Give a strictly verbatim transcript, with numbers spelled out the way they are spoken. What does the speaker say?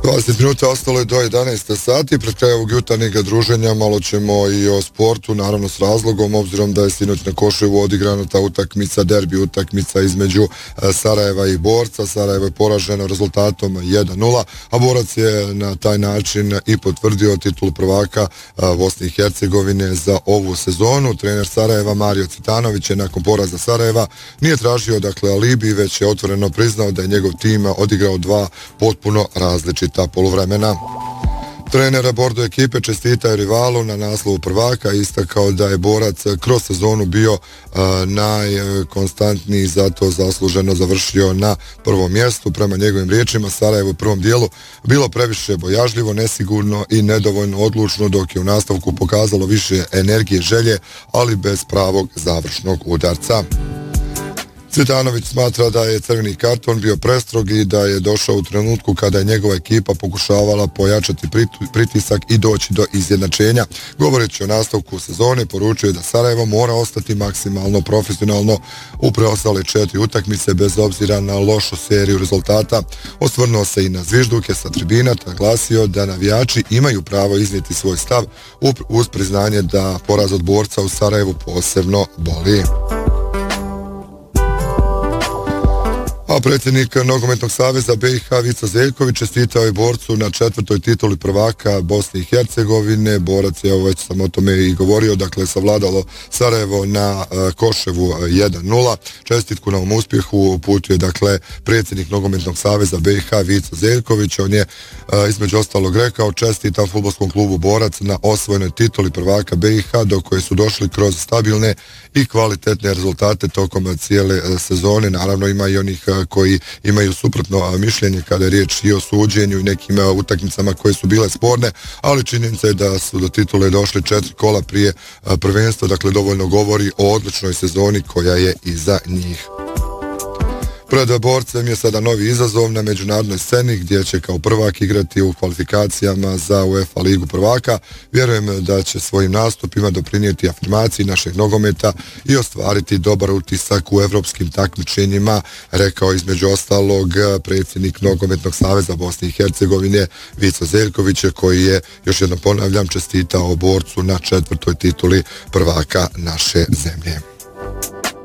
dvadeset minuta ostalo je do jedanaest sati, pred kraj ovog jutarnjeg druženja malo ćemo i o sportu, naravno s razlogom, obzirom da je sinoć na Koševu odigrana ta utakmica, derbi utakmica između Sarajeva i Borca. Sarajevo je poraženo rezultatom jedan nula, a Borac je na taj način i potvrdio titulu prvaka Bosne i Hercegovine za ovu sezonu. Trener Sarajeva Mario Cvitanović je nakon poraza Sarajeva nije tražio dakle alibi, već je otvoreno priznao da je njegov tim odigrao dva potpuno različita ta poluvremena. Trener bordo ekipe čestitao rivalu na naslovu prvaka, istakao da je Borac kroz sezonu bio uh, najkonstantniji, zato zasluženo završio na prvom mjestu. Prema njegovim riječima, Sarajevo u prvom dijelu bilo previše bojažljivo, nesigurno i nedovoljno odlučno, dok je u nastavku pokazalo više energije, želje, ali bez pravog završnog udarca. Cvitanović smatra da je crveni karton bio prestrog i da je došao u trenutku kada je njegova ekipa pokušavala pojačati pritisak i doći do izjednačenja. Govoreći o nastavku sezone, poručio je da Sarajevo mora ostati maksimalno profesionalno u preostale četiri utakmice bez obzira na lošu seriju rezultata. Osvrnuo se i na zvižduke sa tribina, naglasio da navijači imaju pravo iznijeti svoj stav uz priznanje da poraz od Borca u Sarajevu posebno boli. A predsjednik Nogometnog saveza B i H Vica Zeljković čestitao je Borcu na četvrtoj tituli prvaka Bosne i Hercegovine. Borac je, ovo već sam o tome i govorio, dakle savladalo Sarajevo na uh, Koševu jedan nula. Čestitku na ovom uspjehu uputio je dakle predsjednik Nogometnog saveza B i H Vica Zeljković. On je uh, između ostalog rekao čestita fudbalskom klubu Borac na osvojenoj tituli prvaka B i H, do koje su došli kroz stabilne i kvalitetne rezultate tokom cijele uh, sezone. Naravno ima i onih uh, koji imaju suprotno mišljenje kada je riječ i o suđenju i nekim utakmicama koje su bile sporne, ali činjenica je da su do titule došli četiri kola prije prvenstva, dakle dovoljno govori o odličnoj sezoni koja je iza njih. Pred Borcem je sada novi izazov na međunarodnoj sceni gdje će kao prvak igrati u kvalifikacijama za UEFA ligu prvaka. Vjerujem da će svojim nastupima doprinijeti afirmaciji našeg nogometa i ostvariti dobar utisak u evropskim takmičenjima, rekao između ostalog predsjednik Nogometnog saveza Bosne i Hercegovine Vica Zeljković, koji je, još jednom ponavljam, čestitao Borcu na četvrtoj tituli prvaka naše zemlje.